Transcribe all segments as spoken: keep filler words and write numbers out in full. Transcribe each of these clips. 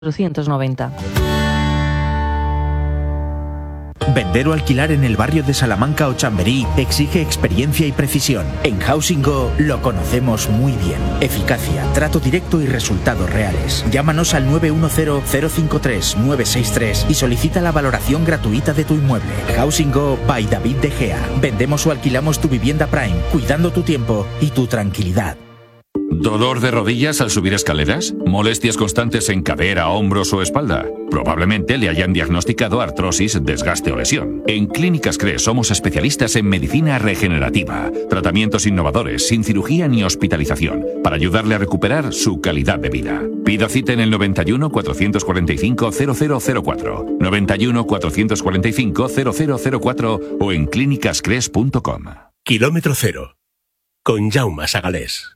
cuatrocientos noventa. Vender o alquilar en el barrio de Salamanca o Chamberí exige experiencia y precisión. En Housing Go lo conocemos muy bien. Eficacia, trato directo y resultados reales. Llámanos al nueve uno cero, cero cinco tres, nueve seis tres y solicita la valoración gratuita de tu inmueble. Housing Go by David De Gea. Vendemos o alquilamos tu vivienda Prime, cuidando tu tiempo y tu tranquilidad. ¿Dolor de rodillas al subir escaleras? ¿Molestias constantes en cadera, hombros o espalda? Probablemente le hayan diagnosticado artrosis, desgaste o lesión. En Clínicas Cres somos especialistas en medicina regenerativa, tratamientos innovadores, sin cirugía ni hospitalización, para ayudarle a recuperar su calidad de vida. Pida cita en el noventa y uno, cuatrocientos cuarenta y cinco, cero cero cero cuatro, noventa y uno, cuatrocientos cuarenta y cinco, cero cero cero cuatro o en clínicas cres punto com. Kilómetro cero, con Jaume Sagalés.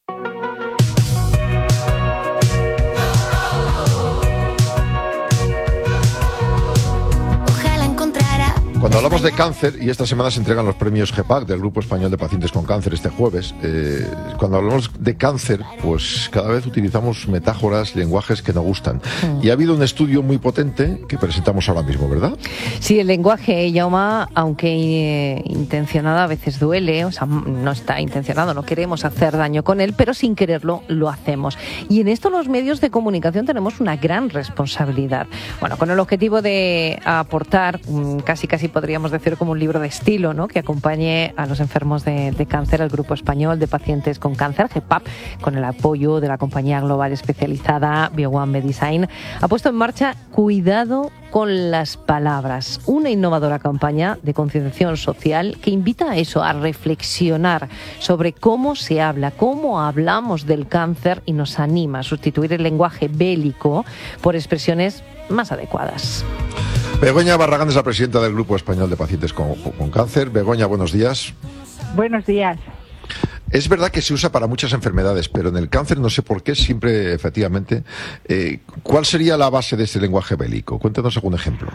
Cuando hablamos de cáncer, y esta semana se entregan los premios G P A C del Grupo Español de Pacientes con Cáncer este jueves, eh, cuando hablamos de cáncer, pues cada vez utilizamos metáforas, lenguajes que nos gustan. Mm. Y ha habido un estudio muy potente que presentamos ahora mismo, ¿verdad? Sí, el lenguaje, Jaume, aunque eh, intencionado, a veces duele, o sea, no está intencionado, no queremos hacer daño con él, pero sin quererlo lo hacemos. Y en esto los medios de comunicación tenemos una gran responsabilidad. Bueno, con el objetivo de aportar casi casi podríamos decir como un libro de estilo, ¿no?, que acompañe a los enfermos de, de cáncer, al Grupo Español de Pacientes con Cáncer, G P A C, con el apoyo de la compañía global especializada BioOne Medicine, ha puesto en marcha Cuidado con las Palabras, una innovadora campaña de concienciación social que invita a eso, a reflexionar sobre cómo se habla, cómo hablamos del cáncer, y nos anima a sustituir el lenguaje bélico por expresiones más adecuadas. Begoña Barragán es la presidenta del Grupo Español de Pacientes con, con Cáncer. Begoña, buenos días. Buenos días. Es verdad que se usa para muchas enfermedades, pero en el cáncer no sé por qué siempre, efectivamente. Eh, ¿Cuál sería la base de ese lenguaje bélico? Cuéntanos algún ejemplo.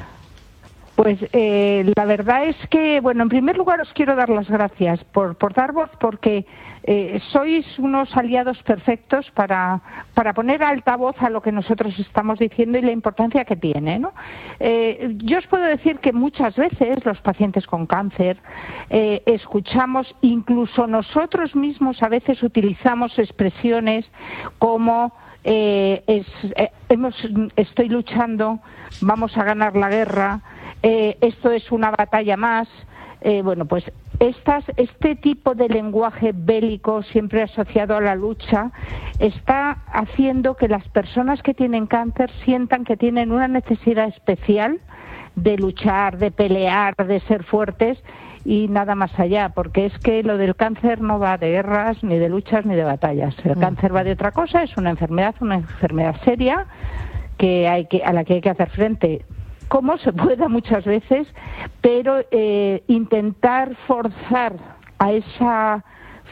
Pues eh, la verdad es que, bueno, en primer lugar os quiero dar las gracias por, por dar voz, porque eh, sois unos aliados perfectos para, para poner altavoz a lo que nosotros estamos diciendo y la importancia que tiene, ¿no? Eh, yo os puedo decir que muchas veces los pacientes con cáncer eh, escuchamos, incluso nosotros mismos a veces utilizamos expresiones como eh, es, eh, hemos, estoy luchando, vamos a ganar la guerra, Eh, esto es una batalla más. Eh, bueno, pues estas, este tipo de lenguaje bélico, siempre asociado a la lucha, está haciendo que las personas que tienen cáncer sientan que tienen una necesidad especial de luchar, de pelear, de ser fuertes, y nada más allá, porque es que lo del cáncer no va de guerras, ni de luchas, ni de batallas. El mm. cáncer va de otra cosa, es una enfermedad, una enfermedad seria que hay que, a la que hay que hacer frente como se pueda muchas veces, pero eh, intentar forzar a ese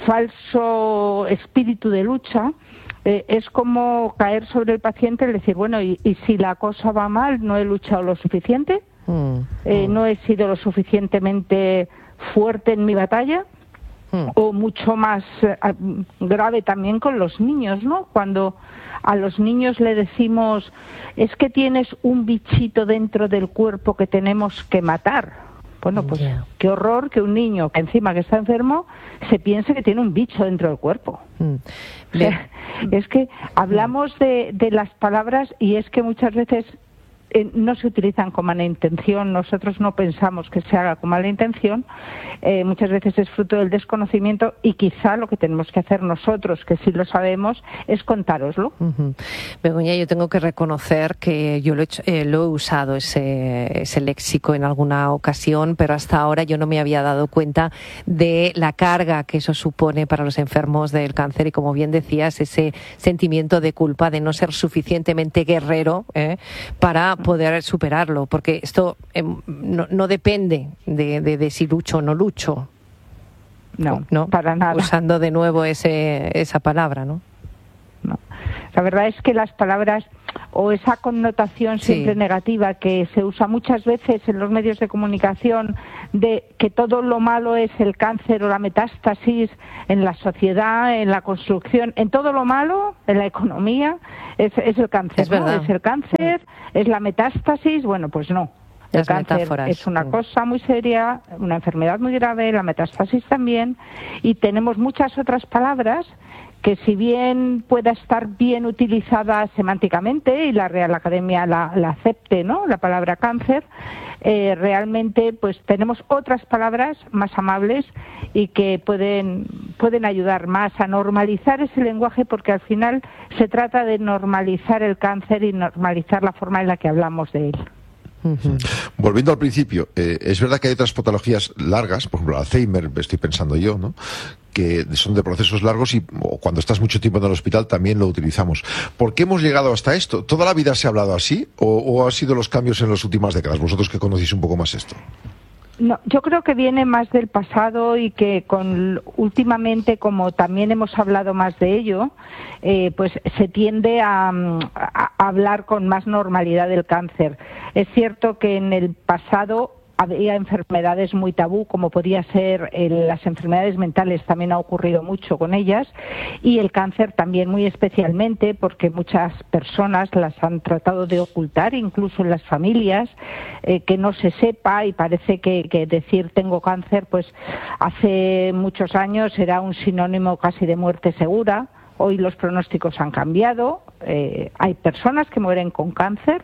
falso espíritu de lucha eh, es como caer sobre el paciente y decir, bueno, y, y si la cosa va mal, no he luchado lo suficiente, mm. eh, no he sido lo suficientemente fuerte en mi batalla. Hmm. O mucho más eh, grave también con los niños, ¿no? Cuando a los niños le decimos, es que tienes un bichito dentro del cuerpo que tenemos que matar. Bueno, pues yeah. qué horror que un niño que encima que está enfermo se piense que tiene un bicho dentro del cuerpo. Hmm. O sea, es que hablamos de, de las palabras, y es que muchas veces Eh, no se utilizan con mala intención, nosotros no pensamos que se haga con mala intención, eh, muchas veces es fruto del desconocimiento, y quizá lo que tenemos que hacer nosotros, que sí lo sabemos, es contároslo. Uh-huh. Begoña, yo tengo que reconocer que yo lo he, hecho, eh, lo he usado ese, ese léxico en alguna ocasión, pero hasta ahora yo no me había dado cuenta de la carga que eso supone para los enfermos del cáncer, y como bien decías, ese sentimiento de culpa de no ser suficientemente guerrero eh, para poder superarlo, porque esto eh, no, no depende de, de, de si lucho o no lucho. No, no, para nada. Usando de nuevo ese, esa palabra, ¿no? No. La verdad es que las palabras o esa connotación siempre sí. negativa que se usa muchas veces en los medios de comunicación de que todo lo malo es el cáncer o la metástasis en la sociedad, en la construcción, en todo lo malo, en la economía, es, es el cáncer, es, ¿no? Es el cáncer, es la metástasis, bueno, pues no. El Las cáncer metáforas. es una cosa muy seria, una enfermedad muy grave, la metástasis también, y tenemos muchas otras palabras que si bien pueda estar bien utilizada semánticamente y la Real Academia la, la acepte, ¿no?, la palabra cáncer, eh, realmente pues tenemos otras palabras más amables y que pueden, pueden ayudar más a normalizar ese lenguaje, porque al final se trata de normalizar el cáncer y normalizar la forma en la que hablamos de él. Uh-huh. Volviendo al principio, eh, es verdad que hay otras patologías largas, por ejemplo Alzheimer, estoy pensando yo, ¿no?, que son de procesos largos y o cuando estás mucho tiempo en el hospital también lo utilizamos. ¿Por qué hemos llegado hasta esto? ¿Toda la vida se ha hablado así o, o han sido los cambios en las últimas décadas? Vosotros que conocéis un poco más esto. No, yo creo que viene más del pasado y que con últimamente, como también hemos hablado más de ello, eh, pues se tiende a, a hablar con más normalidad del cáncer. Es cierto que en el pasado había enfermedades muy tabú, como podía ser el, las enfermedades mentales, también ha ocurrido mucho con ellas, y el cáncer también muy especialmente, porque muchas personas las han tratado de ocultar, incluso en las familias, eh, que no se sepa, y parece que, que decir tengo cáncer, pues hace muchos años era un sinónimo casi de muerte segura. Hoy los pronósticos han cambiado, eh, hay personas que mueren con cáncer,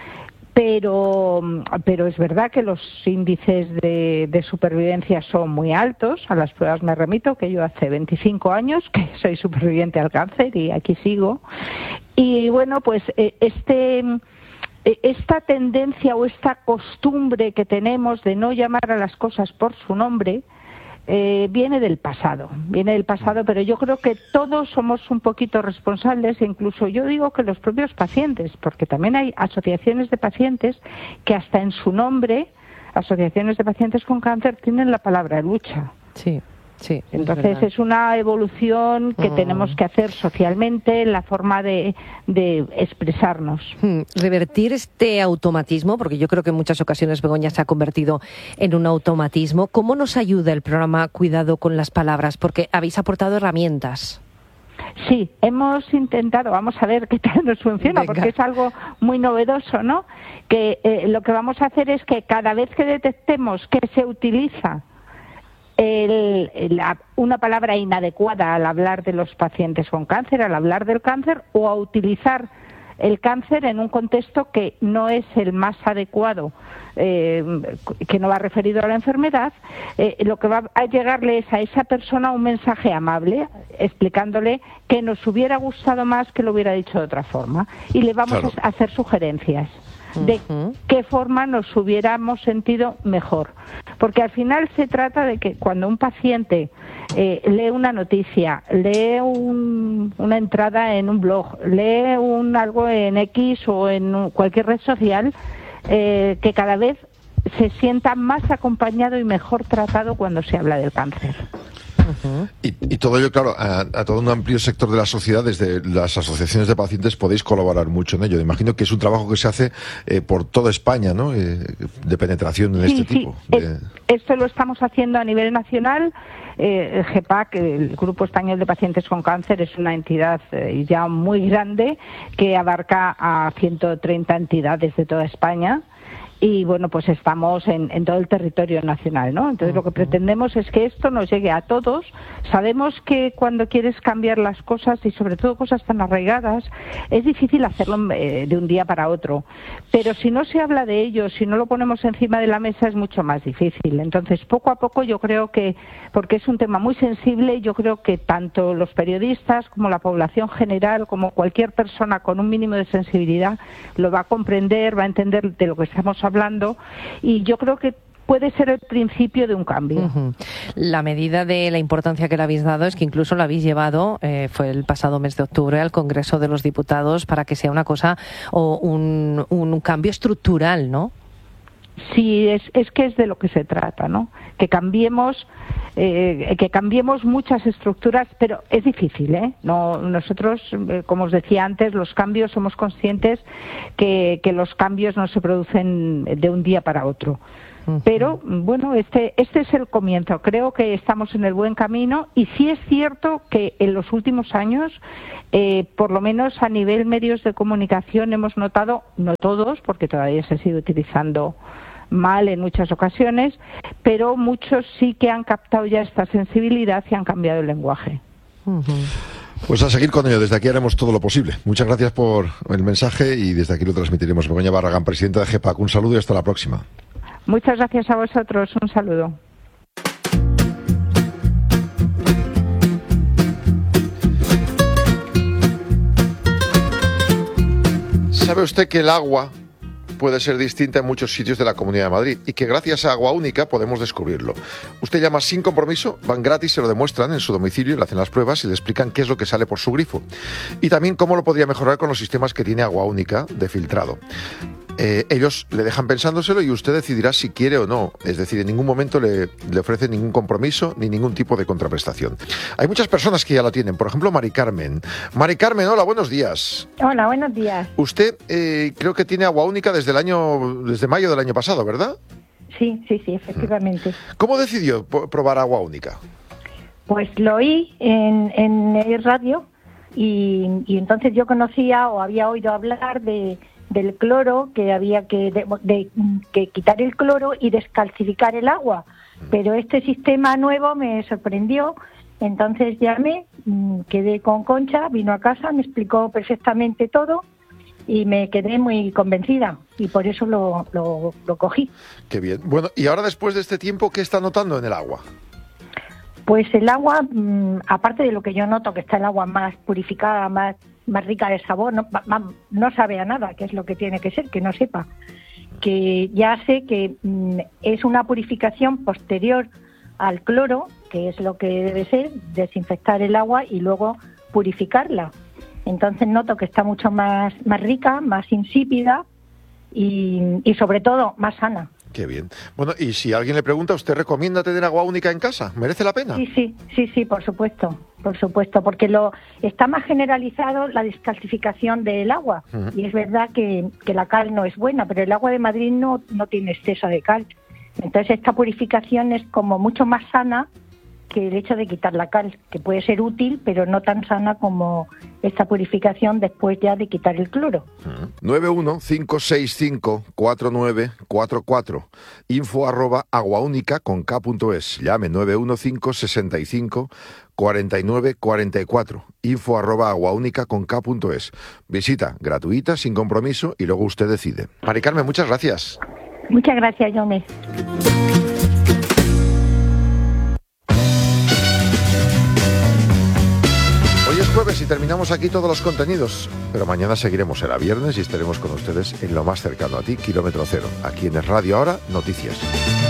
Pero, pero es verdad que los índices de, de supervivencia son muy altos. A las pruebas me remito, que yo hace veinticinco años que soy superviviente al cáncer y aquí sigo. Y bueno, pues este, esta tendencia o esta costumbre que tenemos de no llamar a las cosas por su nombre, Eh, viene del pasado, viene del pasado, pero yo creo que todos somos un poquito responsables, incluso yo digo que los propios pacientes, porque también hay asociaciones de pacientes que hasta en su nombre, asociaciones de pacientes con cáncer, tienen la palabra lucha. Sí. Sí, entonces es, es una evolución que mm. tenemos que hacer socialmente en la forma de, de expresarnos. Hmm. Revertir este automatismo, porque yo creo que en muchas ocasiones Begoña se ha convertido en un automatismo. ¿Cómo nos ayuda el programa Cuidado con las Palabras? Porque habéis aportado herramientas. Sí, hemos intentado, vamos a ver qué tal nos funciona, Venga. Porque es algo muy novedoso, ¿no? Que eh, lo que vamos a hacer es que cada vez que detectemos que se utiliza El, la, una palabra inadecuada al hablar de los pacientes con cáncer, al hablar del cáncer, o a utilizar el cáncer en un contexto que no es el más adecuado, eh, que no va referido a la enfermedad, eh, lo que va a llegarle es a esa persona un mensaje amable, explicándole que nos hubiera gustado más que lo hubiera dicho de otra forma, y le vamos claro. a hacer sugerencias de qué forma nos hubiéramos sentido mejor. Porque al final se trata de que cuando un paciente eh, lee una noticia, lee un, una entrada en un blog, lee un algo en X o en cualquier red social, eh, que cada vez se sienta más acompañado y mejor tratado cuando se habla del cáncer. Uh-huh. Y, y todo ello, claro, a, a todo un amplio sector de la sociedad, desde las asociaciones de pacientes podéis colaborar mucho en ello. Imagino que es un trabajo que se hace eh, por toda España, ¿no? Eh, de penetración en sí, este sí. tipo. De... Es, esto lo estamos haciendo a nivel nacional. Eh, el G P A C, el Grupo Español de Pacientes con Cáncer, es una entidad eh, ya muy grande que abarca a ciento treinta entidades de toda España. Y bueno, pues estamos en, en todo el territorio nacional, ¿no? Entonces lo que pretendemos es que esto nos llegue a todos. Sabemos que cuando quieres cambiar las cosas, y sobre todo cosas tan arraigadas, es difícil hacerlo eh, de un día para otro. Pero si no se habla de ello, si no lo ponemos encima de la mesa, es mucho más difícil. Entonces, poco a poco yo creo que, porque es un tema muy sensible, yo creo que tanto los periodistas como la población general, como cualquier persona con un mínimo de sensibilidad, lo va a comprender, va a entender de lo que estamos hablando, y yo creo que puede ser el principio de un cambio. Uh-huh. La medida de la importancia que le habéis dado es que incluso la habéis llevado, eh, fue el pasado mes de octubre, al Congreso de los Diputados para que sea una cosa o un, un cambio estructural, ¿no? sí, es, es que es de lo que se trata, ¿no? Que cambiemos, eh, que cambiemos muchas estructuras, pero es difícil, ¿eh? No, nosotros, eh, como os decía antes, los cambios somos conscientes que, que los cambios no se producen de un día para otro. Pero, bueno, este, este es el comienzo. Creo que estamos en el buen camino y sí es cierto que en los últimos años, eh, por lo menos a nivel medios de comunicación, hemos notado, no todos, porque todavía se sigue utilizando mal en muchas ocasiones, pero muchos sí que han captado ya esta sensibilidad y han cambiado el lenguaje. Pues a seguir con ello, desde aquí haremos todo lo posible. Muchas gracias por el mensaje y desde aquí lo transmitiremos. Begoña Barragán, presidenta de GEPAC, un saludo y hasta la próxima. Muchas gracias a vosotros. Un saludo. ¿Sabe usted que el agua puede ser distinta en muchos sitios de la Comunidad de Madrid y que gracias a Agua Única podemos descubrirlo? Usted llama sin compromiso, van gratis, se lo demuestran en su domicilio, le hacen las pruebas y le explican qué es lo que sale por su grifo. Y también cómo lo podría mejorar con los sistemas que tiene Agua Única de filtrado. Eh, ellos le dejan pensándoselo y usted decidirá si quiere o no. Es decir, en ningún momento le, le ofrecen ningún compromiso ni ningún tipo de contraprestación. Hay muchas personas que ya la tienen. Por ejemplo, Mari Carmen. Mari Carmen, hola, buenos días. Hola, buenos días. Usted eh, creo que tiene Agua Única desde el año, desde mayo del año pasado, ¿verdad? Sí, sí, sí, efectivamente. ¿Cómo decidió probar Agua Única? Pues lo oí en, en el radio y, y entonces yo conocía o había oído hablar de del cloro, que había que, de, de, que quitar el cloro y descalcificar el agua. Pero este sistema nuevo me sorprendió, entonces llamé, quedé con Concha, vino a casa, me explicó perfectamente todo y me quedé muy convencida y por eso lo, lo, lo cogí. Qué bien. Bueno, y ahora después de este tiempo, ¿qué está notando en el agua? Pues el agua, mmm, aparte de lo que yo noto, que está el agua más purificada, más más rica de sabor, no, no sabe a nada, que es lo que tiene que ser, que no sepa. Que ya sé que mm, es una purificación posterior al cloro, que es lo que debe ser, desinfectar el agua y luego purificarla. Entonces noto que está mucho más, más rica, más insípida y, y sobre todo más sana. Qué bien. Bueno, y si alguien le pregunta, ¿usted recomienda tener Agua Única en casa? ¿Merece la pena? Sí, sí, sí, sí, por supuesto, por supuesto, porque lo está más generalizado la descalcificación del agua. Uh-huh. Y es verdad que, que la cal no es buena, pero el agua de Madrid no, no tiene exceso de cal. Entonces esta purificación es como mucho más sana que el hecho de quitar la cal, que puede ser útil, pero no tan sana como esta purificación después ya de quitar el cloro. nueve uno cinco seis cinco cuatro nueve cuatro cuatro, info arroba aguaúnica con k punto es. Llame nueve uno cinco seis cinco cuatro nueve cuatro cuatro, info arroba aguaúnica con k punto es. Visita gratuita, sin compromiso, y luego usted decide. Mari Carmen, muchas gracias. Muchas gracias, Jaume. Hoy es jueves y terminamos aquí todos los contenidos, pero mañana seguiremos, será viernes y estaremos con ustedes en lo más cercano a ti, Kilómetro Cero. Aquí en Es Radio Ahora, noticias.